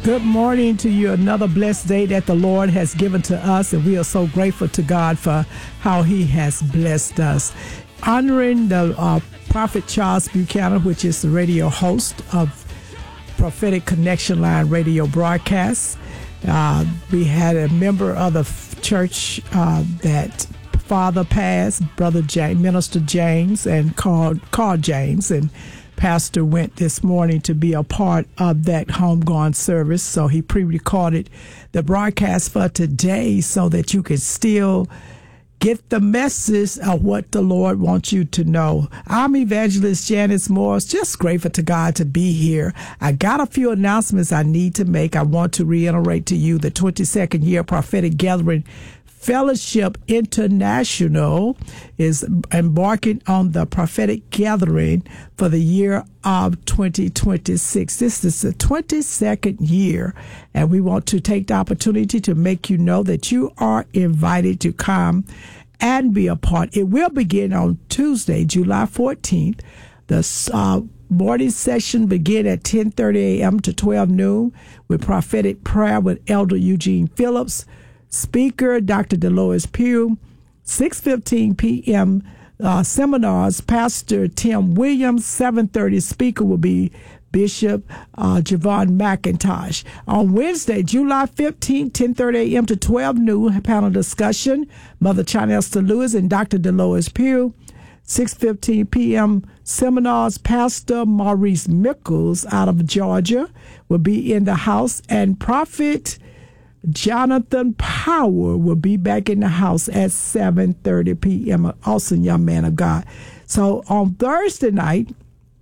Good morning to you. Another blessed day that the Lord has given to us, and we are so grateful to God for how He has blessed us. Honoring the Prophet Charles Buchanan, which is the radio host of Prophetic Connection Line radio broadcasts. We had a member of the church that father passed, Brother James, Minister James, and Carl James, and Pastor went this morning to be a part of that homegoing service, so he pre-recorded the broadcast for today so that you could still get the message of what the Lord wants you to know. I'm Evangelist Janice Morris, just grateful to God to be here. I got a few announcements I need to make. I want to reiterate to you the 22nd year Prophetic Gathering Fellowship International is embarking on the prophetic gathering for the year of 2026. This is the 22nd year, and we want to take the opportunity to make you know that you are invited to come and be a part. It will begin on Tuesday, July 14th. The morning session begin at 10:30 a.m. to 12 noon with prophetic prayer with Elder Eugene Phillips. Speaker, Dr. Dolores Pugh. 6:15 p.m. Seminars, Pastor Tim Williams. 7:30 speaker will be Bishop Javon McIntosh. On Wednesday, July 15th, 10:30 a.m. to 12 noon, panel discussion, Mother China Esther Lewis and Dr. Dolores Pugh. 6:15 p.m. seminars, Pastor Maurice Mickles out of Georgia will be in the house, and Prophet Jonathan Power will be back in the house at 7:30 p.m. An awesome young man of God. So on Thursday morning,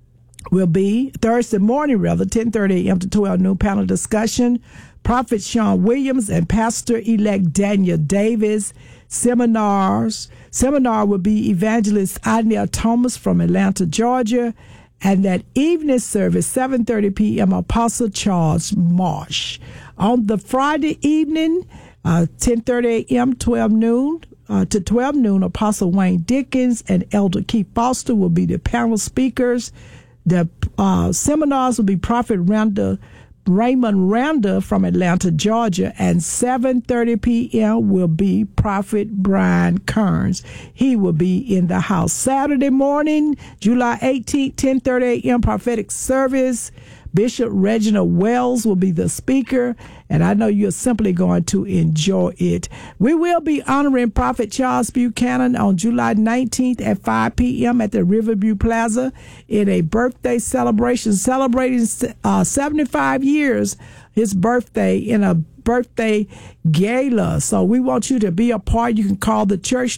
10:30 a.m. to 12 noon, panel discussion. Prophet Sean Williams and Pastor-elect Daniel Davis. Seminar will be Evangelist Adnia Thomas from Atlanta, Georgia. And that evening service, 7:30 p.m., Apostle Charles Marsh. On the Friday evening, 10:30 a.m., 12 noon to 12 noon, Apostle Wayne Dickens and Elder Keith Foster will be the panel speakers. The seminars will be Prophet Raymond Randa from Atlanta, Georgia, and 7:30 p.m. will be Prophet Brian Kearns. He will be in the house. Saturday morning, July 18th, 10:30 a.m., prophetic service. Bishop Reginald Wells will be the speaker, and I know you're simply going to enjoy it. We will be honoring Prophet Charles Buchanan on July 19th at 5 p.m. at the Riverview Plaza in a birthday celebration, celebrating 75 years, his birthday, in a birthday gala. So we want you to be a part. You can call the church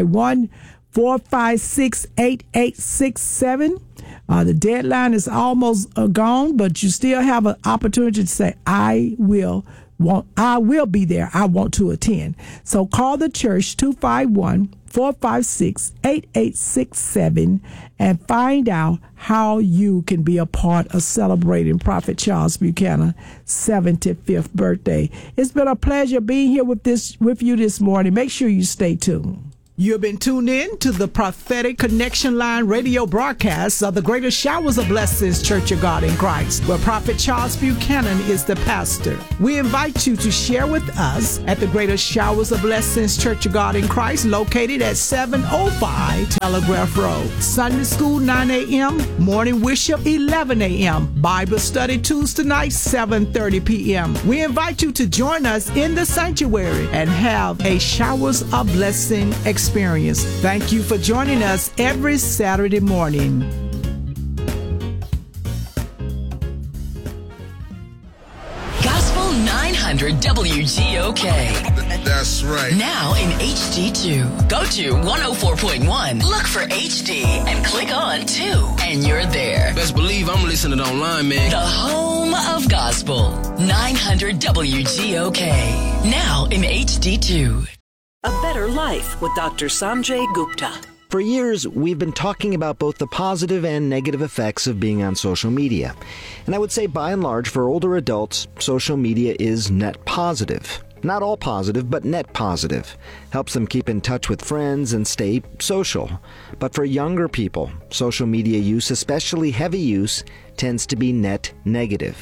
251-456-8867. The deadline is almost gone, but you still have an opportunity to say, I will be there. I want to attend. So call the church 251-456-8867 and find out how you can be a part of celebrating Prophet Charles Buchanan's 75th birthday. It's been a pleasure being here with you this morning. Make sure you stay tuned. You've been tuned in to the Prophetic Connection Line radio broadcast of the Greater Showers of Blessings Church of God in Christ, where Prophet Charles Buchanan is the pastor. We invite you to share with us at the Greater Showers of Blessings Church of God in Christ, located at 705 Telegraph Road. Sunday school, 9 a.m., morning worship, 11 a.m., Bible study Tuesday night, 7:30 p.m. We invite you to join us in the sanctuary and have a Showers of Blessing experience. Thank you for joining us every Saturday morning. Gospel 900 WGOK. That's right. Now in HD2. Go to 104.1. Look for HD and click on 2. And you're there. Best believe I'm listening online, man. The home of gospel. 900 WGOK. Now in HD2. A Better Life with Dr. Sanjay Gupta. For years, we've been talking about both the positive and negative effects of being on social media. And I would say, by and large, for older adults, social media is net positive. Not all positive, but net positive. Helps them keep in touch with friends and stay social. But for younger people, social media use, especially heavy use, tends to be net negative.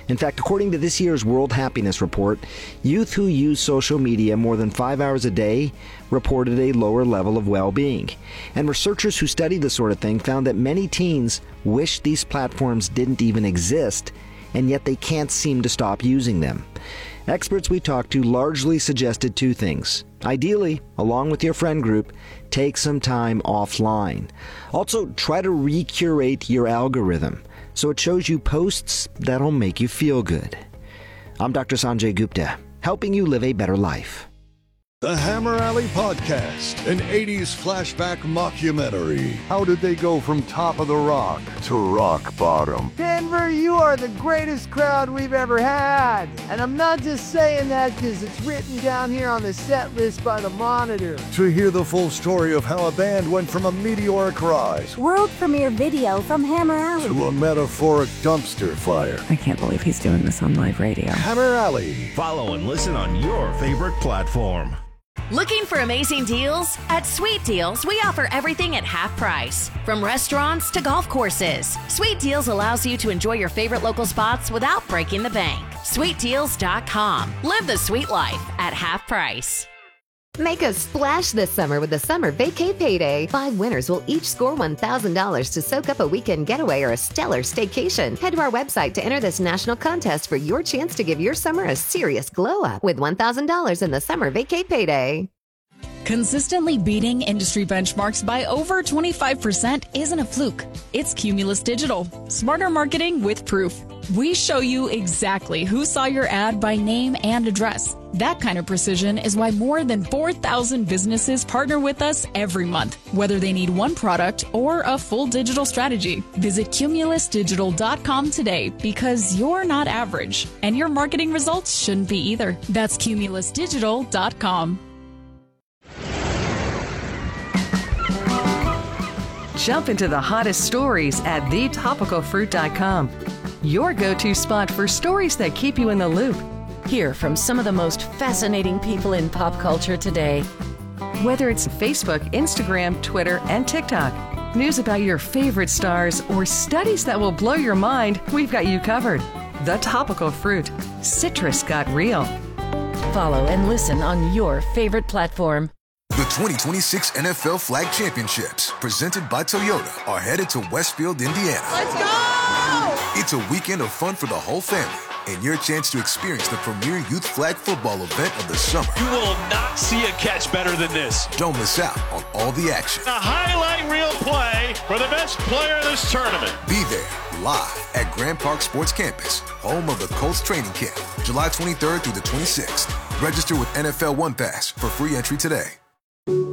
In fact, according to this year's World Happiness Report, youth who use social media more than 5 hours a day reported a lower level of well-being. And researchers who studied this sort of thing found that many teens wish these platforms didn't even exist, and yet they can't seem to stop using them. Experts we talked to largely suggested two things. Ideally, along with your friend group, take some time offline. Also, try to recurate your algorithm so it shows you posts that'll make you feel good. I'm Dr. Sanjay Gupta, helping you live a better life. The Hammer Alley Podcast, an 80s flashback mockumentary. How did they go from top of the rock to rock bottom? Denver, you are the greatest crowd we've ever had. And I'm not just saying that because it's written down here on the set list by the Monitor. To hear the full story of how a band went from a meteoric rise, world premiere video from Hammer Alley, to a metaphoric dumpster fire. I can't believe he's doing this on live radio. Hammer Alley. Follow and listen on your favorite platform. Looking for amazing deals? At Sweet Deals, we offer everything at half price. From restaurants to golf courses, Sweet Deals allows you to enjoy your favorite local spots without breaking the bank. SweetDeals.com. Live the sweet life at half price. Make a splash this summer with the Summer Vacay Payday. 5 winners will each score $1,000 to soak up a weekend getaway or a stellar staycation. Head to our website to enter this national contest for your chance to give your summer a serious glow up with $1,000 in the Summer Vacay Payday. Consistently beating industry benchmarks by over 25% isn't a fluke. It's Cumulus Digital. Smarter marketing with proof. We show you exactly who saw your ad by name and address. That kind of precision is why more than 4,000 businesses partner with us every month, whether they need one product or a full digital strategy. Visit cumulusdigital.com today because you're not average, and your marketing results shouldn't be either. That's cumulusdigital.com. Jump into the hottest stories at thetopicalfruit.com. Your go-to spot for stories that keep you in the loop. Hear from some of the most fascinating people in pop culture today. Whether it's Facebook, Instagram, Twitter, and TikTok, news about your favorite stars, or studies that will blow your mind, we've got you covered. The Topical Fruit. Citrus got real. Follow and listen on your favorite platform. The 2026 NFL Flag Championships, presented by Toyota, are headed to Westfield, Indiana. Let's go! It's a weekend of fun for the whole family, and your chance to experience the premier youth flag football event of the summer. You will not see a catch better than this. Don't miss out on all the action. A highlight reel play for the best player of this tournament. Be there live at Grand Park Sports Campus, home of the Colts training camp, July 23rd through the 26th. Register with NFL One Pass for free entry today.